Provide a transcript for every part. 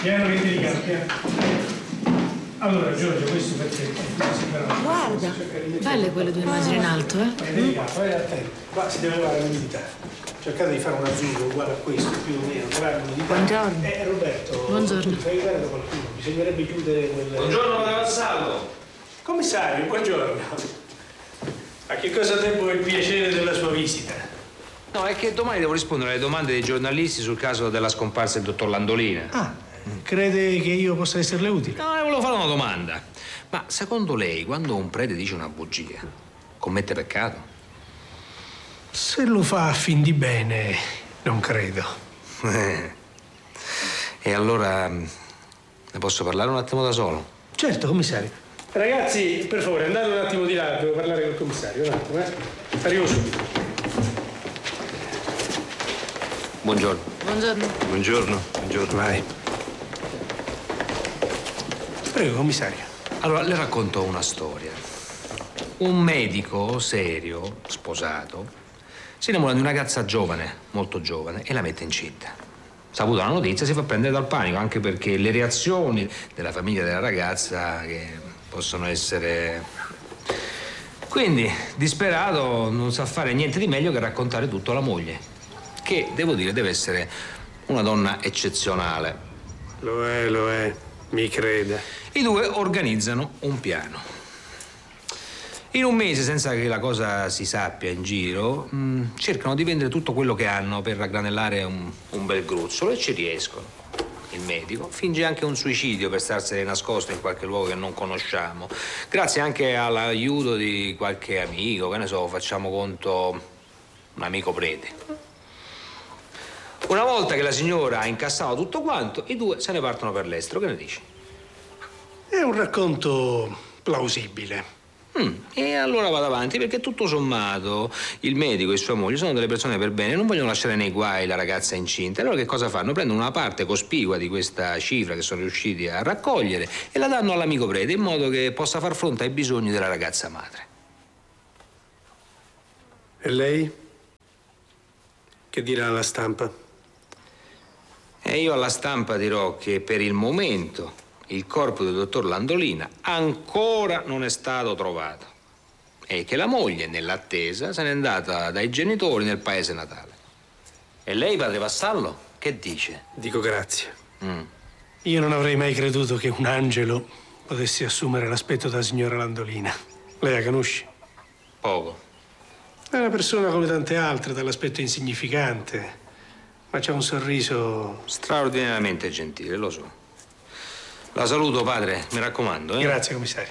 Piano che ti ricambia. Allora, Giorgio, questo per te. Guarda, belle quelle due immagini in alto, Vai attento. Qua si deve fare l'umidità. Cercate di fare un azzurro uguale a questo, più o meno. Buongiorno. Roberto. Buongiorno. Tu fai aiutare da qualcuno. Bisognerebbe chiudere quel... Buongiorno, Padre Vassallo. Commissario, buongiorno. A che cosa debbo il piacere della sua visita? No, è che domani devo rispondere alle domande dei giornalisti sul caso della scomparsa del dottor Landolina. Ah, crede che io possa esserle utile? No, volevo fare una domanda. Ma secondo lei, quando un prete dice una bugia, commette peccato? Se lo fa a fin di bene, non credo. E allora ne posso parlare un attimo da solo? Certo, commissario. Ragazzi, per favore, andate un attimo di là, devo parlare col commissario. Un attimo, Arrivo subito. Buongiorno. Buongiorno. Buongiorno. Buongiorno. Vai. Prego, commissario. Allora, le racconto una storia. Un medico serio, sposato, si innamora di una ragazza giovane, molto giovane, e la mette incinta. Saputa la notizia, si fa prendere dal panico, anche perché le reazioni della famiglia della ragazza che possono essere... Quindi, disperato, non sa fare niente di meglio che raccontare tutto alla moglie, che, devo dire, deve essere una donna eccezionale. Lo è, mi creda. I due organizzano un piano. In un mese, senza che la cosa si sappia in giro, cercano di vendere tutto quello che hanno per raggranellare un bel gruzzolo e ci riescono. Il medico finge anche un suicidio per starsene nascosto in qualche luogo che non conosciamo, grazie anche all'aiuto di qualche amico, che ne so, facciamo conto un amico prete. Una volta che la signora ha incassato tutto quanto, i due se ne partono per l'estero. Che ne dici? È un racconto plausibile. E allora vado avanti, perché tutto sommato il medico e sua moglie sono delle persone per bene, non vogliono lasciare nei guai la ragazza incinta. Allora che cosa fanno? Prendono una parte cospicua di questa cifra che sono riusciti a raccogliere e la danno all'amico prete, in modo che possa far fronte ai bisogni della ragazza madre. E lei? Che dirà alla stampa? E io alla stampa dirò che per il momento il corpo del dottor Landolina ancora non è stato trovato e che la moglie, nell'attesa, se n'è andata dai genitori nel paese natale. E lei, padre Vassallo, che dice? Dico grazie. Io non avrei mai creduto che un angelo potesse assumere l'aspetto della signora Landolina. Lei la conosce? Poco. È una persona come tante altre, dall'aspetto insignificante, ma c'ha un sorriso... Straordinariamente gentile, lo so. La saluto, padre, mi raccomando. Grazie, commissario.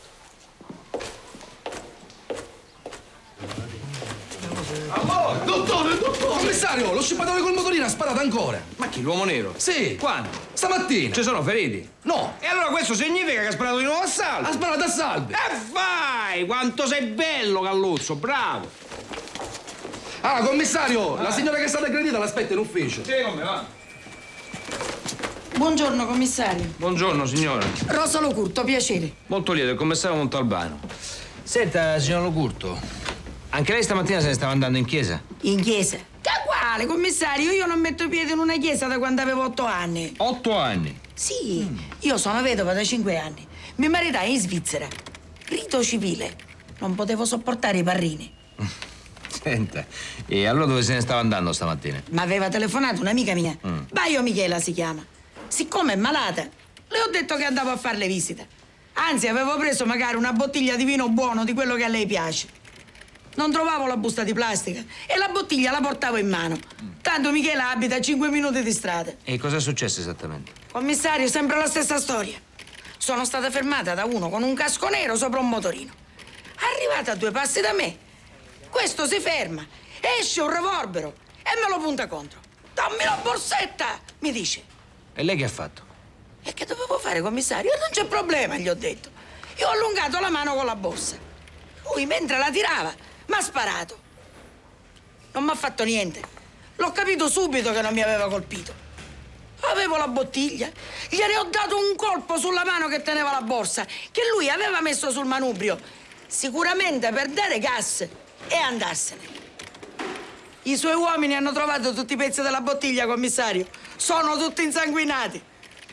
Allora, dottore! Commissario, lo scippatore col motorino ha sparato ancora. Ma chi, l'uomo nero? Sì. Quando? Stamattina. Ci sono feriti? No, E allora questo significa che ha sparato di nuovo a salvo? ha sparato a salve. E vai! Quanto sei bello, Galluzzo, bravo! Ah, commissario, la signora che è stata aggredita l'aspetta in ufficio. Sì, come va? Buongiorno, commissario. Buongiorno, signora. Rosa Locurto, piacere. Molto lieto, il commissario Montalbano. Senta, signor Locurto, anche lei stamattina se ne stava andando in chiesa? In chiesa? Che quale, commissario? Io non metto piede in una chiesa da quando avevo 8 anni. 8 anni? Sì, io sono vedova da 5 anni. Mi maritai in Svizzera. Rito civile. Non potevo sopportare i parrini. Senta, e allora dove se ne stava andando stamattina? Mi aveva telefonato un'amica mia. Baio Michela si chiama. Siccome è malata, le ho detto che andavo a fare le visite. Anzi, avevo preso magari una bottiglia di vino buono, di quello che a lei piace. Non trovavo la busta di plastica e la bottiglia la portavo in mano. Tanto Michela abita a 5 minuti di strada. E cosa è successo esattamente? Commissario, sempre la stessa storia. Sono stata fermata da uno con un casco nero sopra un motorino. Arrivata a 2 passi da me, questo si ferma, esce un revolvero e me lo punta contro. Dammi la borsetta, mi dice. E lei che ha fatto? E che dovevo fare, commissario? Non c'è problema, gli ho detto. Io ho allungato la mano con la borsa. Lui, mentre la tirava, mi ha sparato. Non mi ha fatto niente. L'ho capito subito che non mi aveva colpito. Avevo la bottiglia, gliene ho dato un colpo sulla mano che teneva la borsa, che lui aveva messo sul manubrio, sicuramente per dare gas e andarsene. I suoi uomini hanno trovato tutti i pezzi della bottiglia, commissario. Sono tutti insanguinati.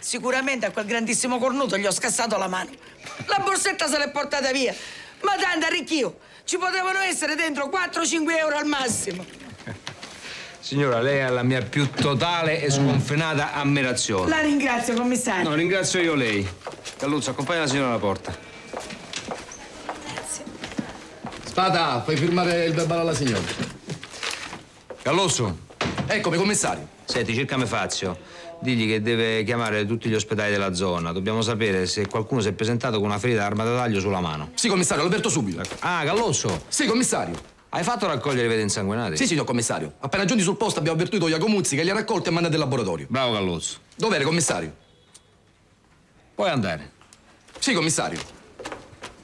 Sicuramente a quel grandissimo cornuto gli ho scassato la mano. La borsetta se l'è portata via. Ma tanto arricchio. Ci potevano essere dentro 4-5 euro al massimo. Signora, lei ha la mia più totale e sconfinata ammirazione. La ringrazio, commissario. No, ringrazio io lei. Galluzzo, accompagna la signora alla porta. Grazie. Spada, fai firmare il verbale alla signora. Galluzzo. Eccomi, commissario. Senti, cercami Fazio. Digli che deve chiamare tutti gli ospedali della zona. Dobbiamo sapere se qualcuno si è presentato con una ferita d'arma da taglio sulla mano. Sì, commissario, lo avverto subito. Ah, Galluzzo. Sì, commissario. Hai fatto raccogliere i veti insanguinati? Sì, signor commissario. Appena giunti sul posto abbiamo avvertito Iacomuzzi che li ha raccolti e mandati in laboratorio. Bravo, Galluzzo. Dov'era, commissario? Puoi andare. Sì, commissario.